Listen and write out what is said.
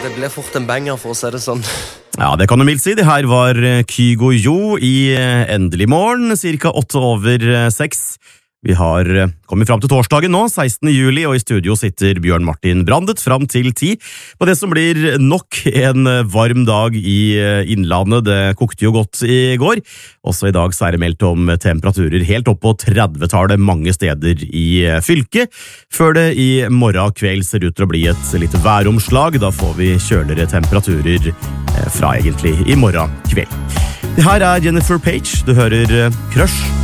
Det ble fort en banger, for å si det sånn. Ja, det kan du mildt si. Det her var Kygo Jo i Endelig morgen, cirka 8:06. Vi har kommet fram til torsdagen nå, 16. juli, og i studio sitter Bjørn Martin Brandet fram til 10. På det som blir nok en varm dag i innlandet. Det kokte jo godt i går. Også i dag så er det meldt om temperaturer helt opp på 30-tallet mange steder i fylket. Før det i morgen kveld ser ut til å bli et litt væromslag. Da får vi kjøligere temperaturer fra egentlig i morgen kveld. Det her er Jennifer Page. Du hører Crush.